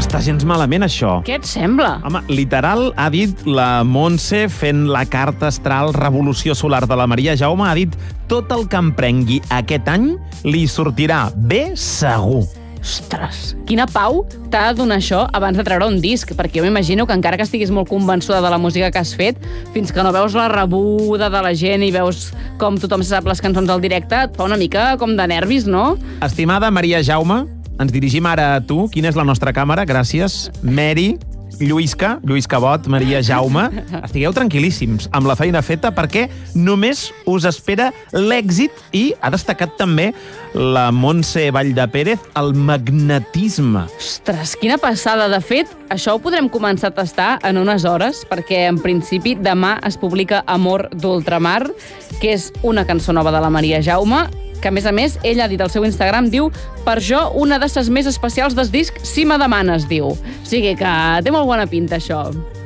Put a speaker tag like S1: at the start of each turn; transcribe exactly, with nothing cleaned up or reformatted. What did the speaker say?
S1: està gens malament, això.
S2: Què et sembla?
S1: Home, literal, ha dit la Montse fent la carta astral Revolució Solar de la Maria Jaume, ha dit tot el que emprengui aquest any li sortirà bé segur.
S2: Ostres, quina pau t'ha de donar això abans de treure un disc, perquè jo m'imagino que encara que estiguis molt convençuda de la música que has fet, fins que no veus la rebuda de la gent i veus com tothom se sap les cançons al directe, et fa una mica com de nervis, no?
S1: Estimada Maria Jaume, ens dirigim ara a tu. Quina és la nostra càmera? Gràcies. Mary, Lluïsca, Lluïsca Bot, Maria Jaume. Estigueu tranquil·líssims amb la feina feta perquè només us espera l'èxit i ha destacat també la Montse Valldepérez, el magnetisme.
S2: Ostres, quina passada. De fet, això ho podrem començar a tastar en unes hores, perquè en principi demà es publica Amor d'Ultramar, que és una cançó nova de la Maria Jaume, que a més a més, ella ha dit al seu Instagram, diu, per jo, una de ses més especials del disc, si me demanes, diu. O sigui que té molt bona pinta, això.